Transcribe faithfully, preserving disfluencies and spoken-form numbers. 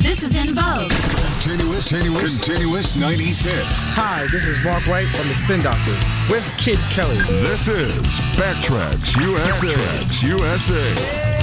This is In Vogue. Continuous, continuous, continuous nineties hits. Hi, this is Mark Wright from the Spin Doctors with Kid Kelly. This is Backtracks U S A. Backtracks U S A.